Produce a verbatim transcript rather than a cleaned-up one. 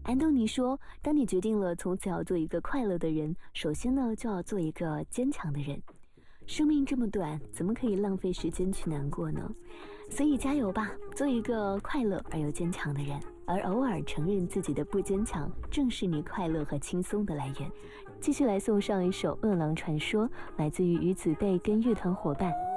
安东尼说，当你决定了从此要做一个快乐的人，首先呢，就要做一个坚强的人。生命这么短，怎么可以浪费时间去难过呢？所以加油吧，做一个快乐而又坚强的人。而偶尔承认自己的不坚强，正是你快乐和轻松的来源。继续来送上一首《饿狼传说》，来自于鱼子贝跟乐团伙伴